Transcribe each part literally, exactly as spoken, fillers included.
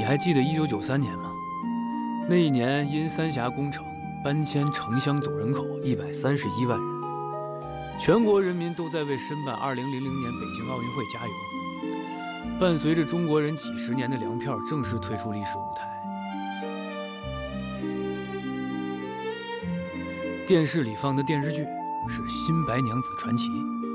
你还记得一九九三年吗？那一年因三峡工程搬迁城乡总人口一百三十一万人，全国人民都在为申办二零零零年北京奥运会加油。伴随着中国人几十年的粮票正式退出历史舞台，电视里放的电视剧是《新白娘子传奇》，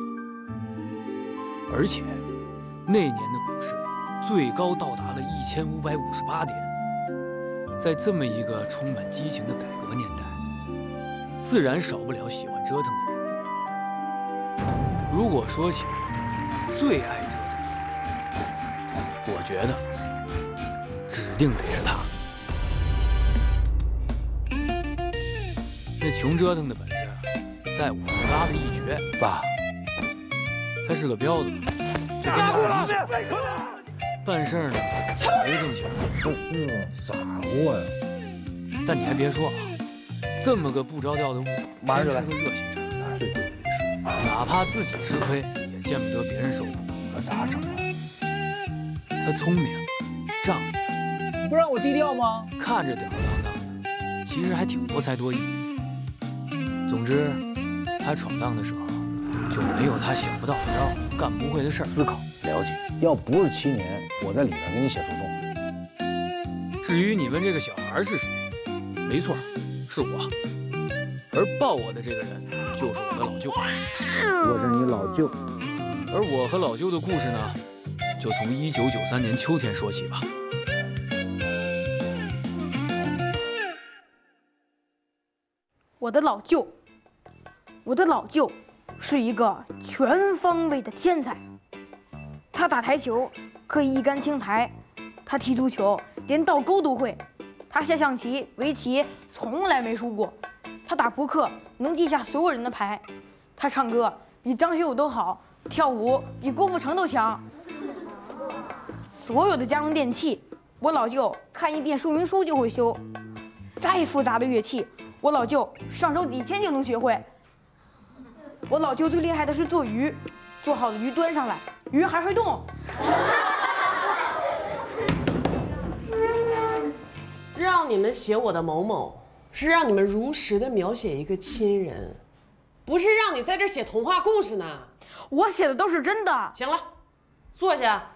而且那年的股市最高到达了一千五百五十八点。在这么一个充满激情的改革年代，自然少不了喜欢折腾的人。如果说起最爱折腾的，我觉得指定得是他。那穷折腾的本事，在我这拉的一绝。 爸， 他是个彪子，就跟那二零九，办事呢没正形。 这咋过呀？ 但你还别说啊，这么个不着调的物， 马上就来， 是个热心肠。 最对的哪怕自己吃亏，也见不得别人受苦。 可咋整啊？ 他聪明、仗义， 不让我低调吗？ 看着吊儿郎当的，其实还挺多才多艺。总之，他闯荡的时候，就没有他想不到的招、干不会的事儿。 思考了解，要不是七年，我在里边给你写诉讼。 至于你问这个小孩是谁，没错，是我。而抱我的这个人，就是我的老舅。 我是你老舅。 而我和老舅的故事呢，就从一九九三年秋天说起吧。 我的老舅，我的老舅是一个全方位的天才。他打台球可以一杆清台，他踢足球连倒钩都会，他下象棋、围棋从来没输过，他打扑克能记下所有人的牌，他唱歌比张学友都好，跳舞比郭富城都强。所有的家用电器，我老舅看一遍说明书就会修，再复杂的乐器，我老舅上手几天就能学会。我老舅最厉害的是做鱼，做好的鱼端上来，鱼还会动。 让你们写我的某某，是让你们如实的描写一个亲人，不是让你在这写童话故事呢。 我写的都是真的。 行了，坐下。